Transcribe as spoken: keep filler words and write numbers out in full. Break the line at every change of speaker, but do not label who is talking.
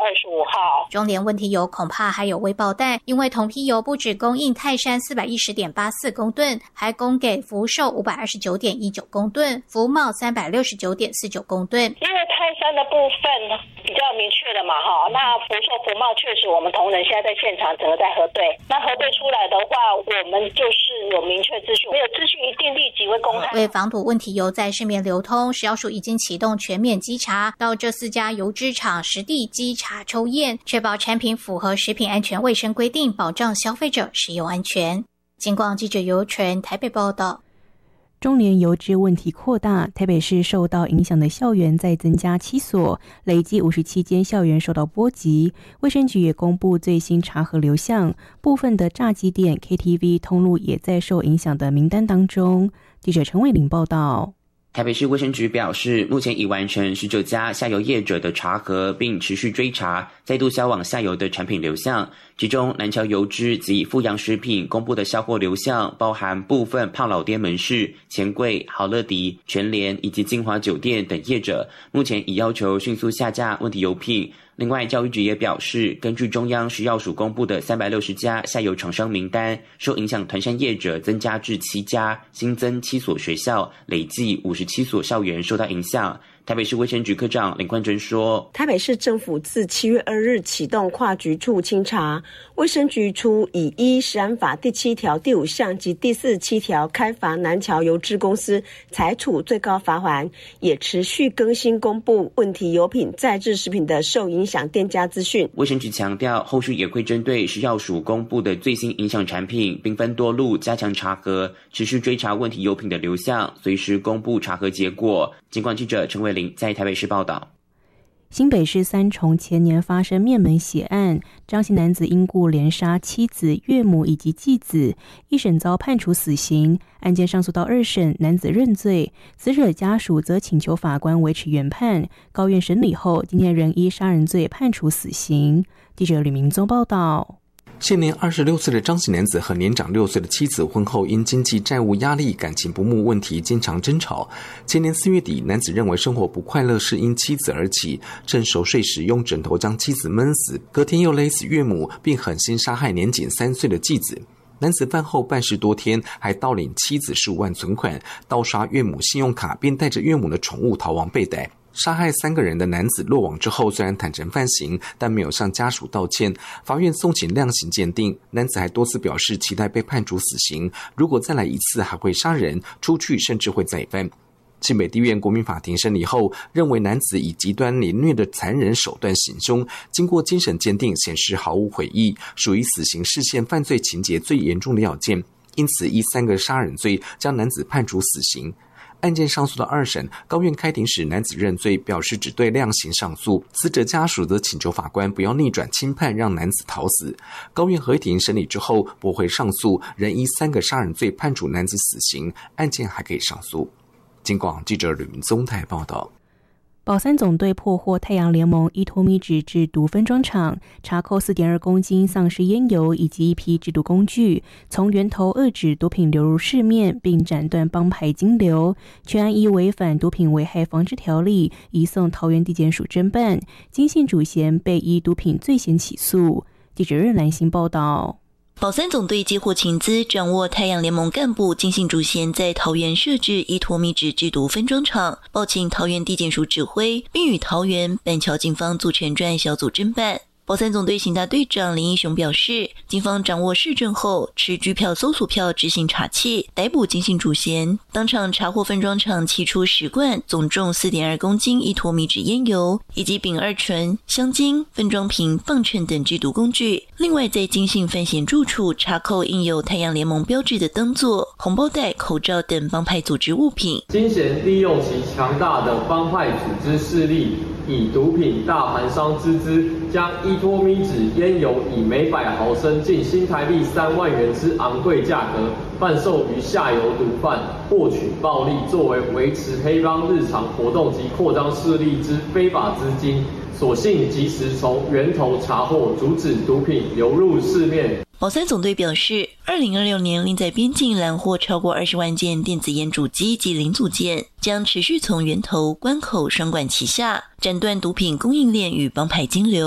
十五号。
中联问题油恐怕还有未爆弹，因为同批油不只供应泰山 四百一十点八四公吨，还供给福寿 五百二十九点一九公吨，福茂 三百六十九点四九公吨。
因为泰山的部分比较明确的嘛哈，那福寿福茂确实我们同仁现在在现场整个在核对，那核对出来的话，我们就是有明确资讯，没有资讯一定立即会公开。
为防堵问题油在市面流通，食药署已经启动全面稽查，到这四家油脂厂实地稽查抽验，确保产品符合食品安全卫生规定，保障消费者食用安全。警广记者尤纯台北报道。
中联油脂问题扩大，台北市受到影响的校园再增加七所，累计五十七间校园受到波及。卫生局也公布最新查核流向，部分的炸鸡店、K T V 通路也在受影响的名单当中。记者陈伟玲报道。
台北市卫生局表示，目前已完成十九家下游业者的查核，并持续追查再度销往下游的产品流向。其中，南桥油脂及富阳食品公布的销货流向，包含部分胖老爹门市、钱柜、好乐迪、全联以及金华酒店等业者，目前已要求迅速下架问题油品。另外，教育局也表示，根据中央食药署公布的三百六十家下游厂商名单，受影响团膳业者增加至七家，新增七所学校，累计五十七所校园受到影响。台北市卫生局科长林冠珍说，
台北市政府自七月二日启动跨局处清查，卫生局初以依食安法第七条第五项及第四十七条开罚南桥油脂公司，裁处最高罚锾，也持续更新公布问题油品再制食品的受影响店家资讯。
卫生局强调，后续也会针对食药署公布的最新影响产品，并分多路加强查核，持续追查问题油品的流向，随时公布查核结果。警广记者陈伟玲在台北市报道。
新北市三重前年发生灭门血案，张姓男子因故连杀妻子、岳母以及继子，一审遭判处死刑。案件上诉到二审，男子认罪，死者家属则请求法官维持原判。高院审理后，今天仍依杀人罪判处死刑。记者吕明宗报道。
现年二十六岁的张姓男子和年长六岁的妻子婚后因经济债务压力、感情不睦问题经常争吵。前年四月底，男子认为生活不快乐是因妻子而起，趁熟睡时用枕头将妻子闷死，隔天又勒死岳母，并狠心杀害年仅三岁的继子。男子饭后办事多天，还盗领妻子十五万存款，盗刷岳母信用卡，并带着岳母的宠物逃亡被逮。杀害三个人的男子落网之后，虽然坦诚犯行，但没有向家属道歉。法院送请量刑鉴定，男子还多次表示期待被判处死刑，如果再来一次还会杀人，出去甚至会再犯。新北地院国民法庭审理后，认为男子以极端凌虐的残忍手段行凶，经过精神鉴定显示毫无悔意，属于死刑视线犯罪情节最严重的要件，因此依三个杀人罪将男子判处死刑。案件上诉到二审，高院开庭时男子认罪，表示只对量刑上诉，死者家属则请求法官不要逆转轻判，让男子逃死。高院合庭审理之后驳回上诉，仍依三个杀人罪判处男子死刑，案件还可以上诉。警广记者吕明宗台报道。
保三总队破获太阳联盟依托米脂制毒分装厂，查扣 四点二公斤丧尸烟油以及一批制毒工具，从源头遏制毒品流入市面，并斩断帮派金流。全案依违反毒品危害防治条例，移送桃园地检署侦办。金姓主嫌被依毒品罪嫌起诉。记者任兰心报道。
保三总队接获情资，掌握太阳联盟干部金姓主嫌在桃园设置依托米脂制毒分装厂，报请桃园地检署指挥，并与桃园板桥警方组成专案小组侦办。保三总队刑大队长林义雄表示，警方掌握事证后，持拘票搜索票执行查缉，逮捕金姓主嫌。当场查获分装厂起出十罐总重 四点二公斤依托米脂烟油，以及丙二醇、香精、分装瓶、磅秤等制毒工具。另外，在金姓犯嫌住处查扣印有太阳联盟标志的灯座、红包袋、口罩等帮派组织物品。
金嫌利用其强大的帮派组织势力，以毒品大盘商之资，将依托米脂烟油以每百毫升近新台币三万元之昂贵价格贩售于下游毒贩，获取暴利，作为维持黑帮日常活动及扩张势力之非法资金。所幸及时从源头查获，阻止毒品流入市面。
保三总队表示，二零二六年另在边境拦获超过二十万件电子烟主机及零组件，将持续从源头、关口双管齐下，斩断毒品供应链与帮派金流。